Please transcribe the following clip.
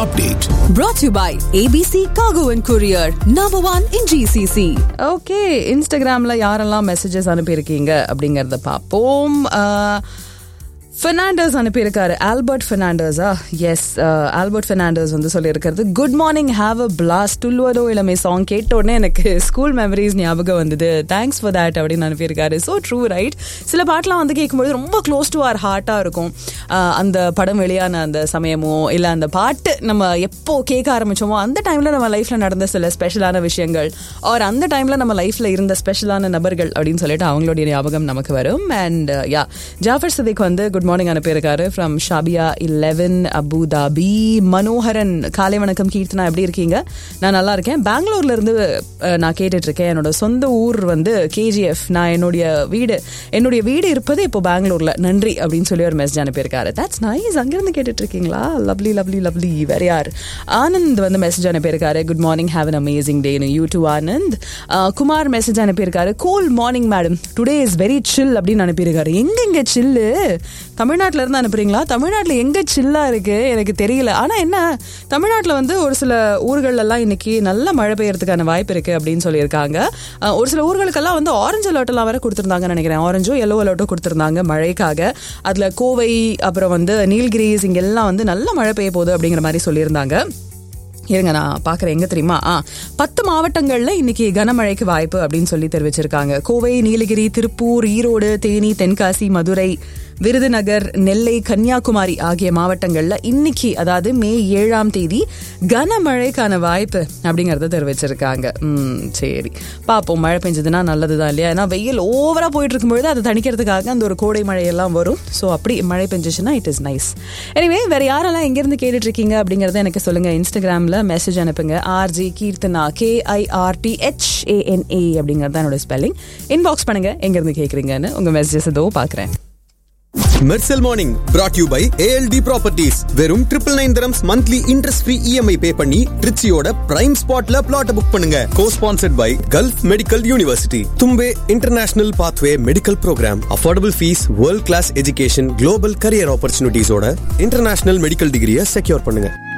update. Brought to you by ABC Cargo and Courier, number 1 in GCC. Okay, Instagramல யாரெல்லாம் messages அனுப்பியிருக்கீங்க அப்படிங்கறத பார்ப்போம். பெர்னாண்டஸ் அனுப்பியிருக்காரு. Albert பெர்னாண்டஸா? S, Albert Fernandes வந்து சொல்லியிருக்கிறது, good morning, have a blast. Thulluvadho இளமை song கேட்ட உடனே எனக்கு ஸ்கூல் மெமரிஸ் ஞாபகம் வந்தது. தேங்க்ஸ் ஃபார் தேட் அப்படின்னு அனுப்பியிருக்காரு. So true, right? சில பாட்டெலாம் வந்து கேட்கும்போது ரொம்ப க்ளோஸ் டு அவர் ஹார்ட்டாக இருக்கும். அந்த படம் வெளியான அந்த சமயமோ இல்லை அந்த பாட்டு நம்ம எப்போ கேட்க ஆரம்பிச்சோமோ அந்த டைமில் நம்ம லைஃப்பில் நடந்த சில ஸ்பெஷலான விஷயங்கள் ஆர் அந்த டைமில் நம்ம லைஃப்பில் இருந்த ஸ்பெஷலான நபர்கள் அப்படின்னு சொல்லிட்டு அவங்களுடைய ஞாபகம் நமக்கு வரும். அண்ட் யா, ஜாஃபர் சதிக் வந்து குட் மார்னிங் அனுப்பியிருக்காரு ஃப்ரம் ஷாபியா 11 அபுதாபி. மனோகரன், காலை வணக்கம் கீர்த்தனா, எப்படி இருக்கீங்க? நான் நல்லா இருக்கேன். பெங்களூர்ல இருந்து நான் கேட்டுட்டு இருக்கேன். என்னோட சொந்த ஊர் வந்து கேஜிஎஃப். நான் என்னுடைய வீடு இருப்பது இப்போ பெங்களூர்ல. நன்றி அப்படின்னு சொல்லி ஒரு மெசேஜ் அனுப்பியிருக்காரு. That's nice. அங்கிருந்து கேட்டுட்டு இருக்கீங்களா? Lovely lovely lovely. வேற யார்? ஆனந்த் வந்து மெசேஜ் அனுப்பியிருக்காரு. Good morning, have an amazing day. You to Anand. Kumar message அனுப்பியிருக்காரு. Cool morning madam, today is very சில் அப்படின்னு அனுப்பியிருக்காரு. எங்க சில்லு? தமிழ்நாட்டில இருந்து அனுப்புறீங்களா? தமிழ்நாட்டில் எங்க சில்லா இருக்கு எனக்கு தெரியல. ஆனா என்ன, தமிழ்நாட்டில் வந்து ஒரு சில ஊர்களெல்லாம் இன்னைக்கு நல்ல மழை பெய்யறதுக்கான வாய்ப்பு இருக்கு அப்படின்னு சொல்லியிருக்காங்க. ஒரு சில ஊர்களுக்கெல்லாம் வந்து ஆரஞ்சு அலர்ட் எல்லாம் வேற கொடுத்திருந்தாங்கன்னு நினைக்கிறேன். ஆரஞ்சோ எல்லோ அலர்ட்டோ கொடுத்திருந்தாங்க மழைக்காக. அதுல கோவை, அப்புறம் வந்து நீல்கிரிஸ், இங்கெல்லாம் வந்து நல்ல மழை பெய்ய போகுது அப்படிங்கிற மாதிரி சொல்லியிருந்தாங்க. இருங்க நான் பார்க்குறேன், எங்கே தெரியுமா? 10 மாவட்டங்களில் இன்னைக்கு கனமழைக்கு வாய்ப்பு அப்படின்னு சொல்லி தெரிவிச்சிருக்காங்க. கோவை, நீலகிரி, திருப்பூர், ஈரோடு, தேனி, தென்காசி, மதுரை, விருதுநகர், நெல்லை, கன்னியாகுமரி ஆகிய மாவட்டங்கள்ல இன்னைக்கு, அதாவது மே 7ஆம் தேதி கனமழைக்கான வாய்ப்பு அப்படிங்கறத தெரிவிச்சிருக்காங்க. சரி, பாப்போம். மழை பெஞ்சதுன்னா நல்லதுதான் இல்லையா? ஏன்னா வெயில் ஓவரா போயிட்டு இருக்கும்பொழுது அதை தணிக்கிறதுக்காக அந்த ஒரு கோடை மழையெல்லாம் வரும். ஸோ அப்படி மழை பெஞ்சிச்சுன்னா இட் இஸ் நைஸ். எனிவே, வேற யாரெல்லாம் எங்கிருந்து கேட்டுட்டு இருக்கீங்க அப்படிங்கறத எனக்கு சொல்லுங்க. இன்ஸ்டாகிராம்ல மெசேஜ் அனுப்புங்க. RJ கீர்த்தனா, KIRTHANA அப்படிங்கறது என்னோட ஸ்பெல்லிங். இன்பாக்ஸ் பண்ணுங்க எங்கிருந்து கேக்குறீங்கன்னு. உங்க மெசேஜஸ் ஏதோ பாக்குறேன். Mersal morning brought you by ALD Properties. வெறும் 999 dirhams monthly interest free EMI பே பண்ணி ட்ரிச்சியோட பிரைம் ஸ்பாட்ல பிளாட் புக் பண்ணுங்க. Co-sponsored by Gulf Medical University, Tumbe International Pathway Medical Program, affordable fees, world class education, global career opportunities ஓட international medical டிகிரியை secure பண்ணுங்க.